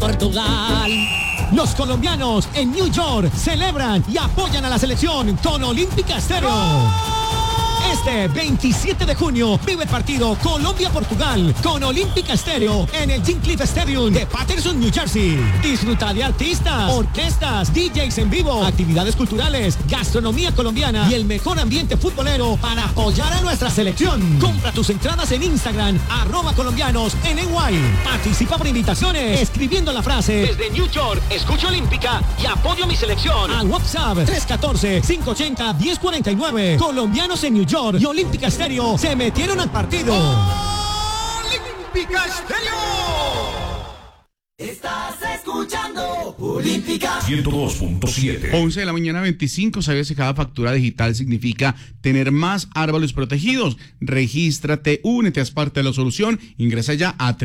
Portugal. Los colombianos en New York celebran y apoyan a la selección con Olímpica Estéreo. Este 27 de junio vive el partido Colombia-Portugal con Olímpica Estéreo en el Jim Cliff Stadium de Paterson, New Jersey. Disfruta de artistas, orquestas, DJs en vivo, actividades culturales, gastronomía colombiana y el mejor ambiente futbolero para apoyar a nuestra selección. Compra tus entradas en Instagram, @colombianosNY. Participa por invitaciones escribiendo la frase: desde New York, escucho Olímpica y apoyo a mi selección. Al WhatsApp 314-580-1049. Colombianos en New York y Olímpica Estéreo se metieron al partido. ¡Olímpica Estéreo! Estás escuchando Olímpica 102.7. 11 de la mañana 25. ¿Sabías que cada factura digital significa tener más árboles protegidos? Regístrate, únete, haz parte de la solución. Ingresa ya a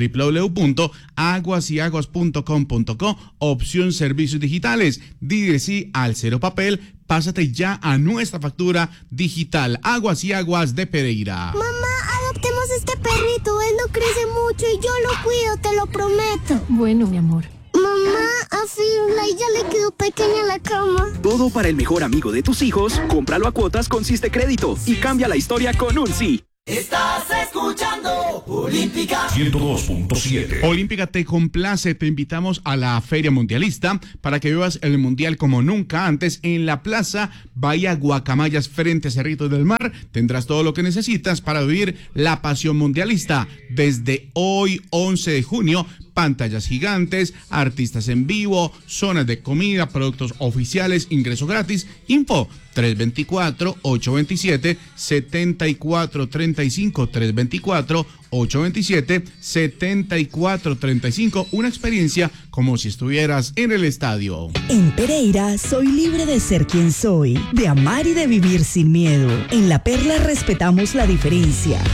www.aguasyaguas.com.co, opción servicios digitales. Dile sí al cero papel. Pásate ya a nuestra factura digital. Aguas y Aguas de Pereira. Mamá, adoptemos este perrito. Él no crece mucho y yo lo cuido, te lo prometo. Bueno, mi amor. Mamá, a Firulais ya le quedó pequeña la cama. Todo para el mejor amigo de tus hijos. Cómpralo a cuotas con Siste Crédito y cambia la historia con un sí. Estás escuchando Olímpica 102.7. Olímpica te complace, te invitamos a la Feria Mundialista para que vivas el Mundial como nunca antes en la Plaza Bahía Guacamayas frente a Cerritos del Mar. Tendrás todo lo que necesitas para vivir la pasión mundialista. Desde hoy, 11 de junio, pantallas gigantes, artistas en vivo, zonas de comida, productos oficiales, ingreso gratis. Info 324-827-7435, 324-827-7435. Una experiencia como si estuvieras en el estadio. En Pereira soy libre de ser quien soy, de amar y de vivir sin miedo. En La Perla respetamos la diferencia.